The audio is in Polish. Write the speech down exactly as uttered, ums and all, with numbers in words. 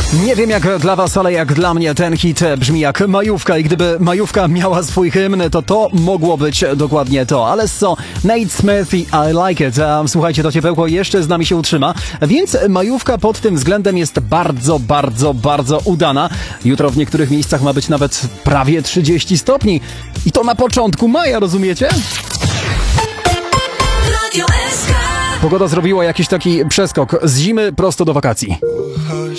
Nie wiem jak dla was, ale jak dla mnie ten hit brzmi jak majówka i gdyby majówka miała swój hymn, to to mogło być dokładnie to. Ale co? Nate Smith i I Like It. Słuchajcie, to ciepełko jeszcze z nami się utrzyma, więc majówka pod tym względem jest bardzo, bardzo, bardzo udana. Jutro w niektórych miejscach ma być nawet prawie trzydzieści stopni. I to na początku maja, rozumiecie? Pogoda zrobiła jakiś taki przeskok z zimy prosto do wakacji.